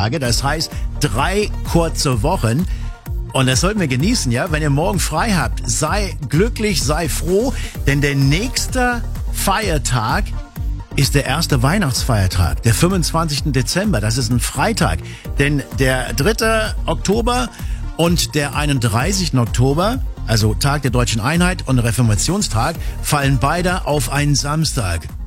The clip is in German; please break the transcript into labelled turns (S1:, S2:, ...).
S1: Feiertage. Das heißt 3 kurze Wochen. Und das sollten wir genießen, ja? Wenn ihr morgen frei habt, sei glücklich, sei froh, denn der nächste Feiertag ist der erste Weihnachtsfeiertag, der 25. Dezember. Das ist ein Freitag, denn der 3. Oktober und der 31. Oktober, also Tag der Deutschen Einheit und Reformationstag, fallen beide auf einen Samstag.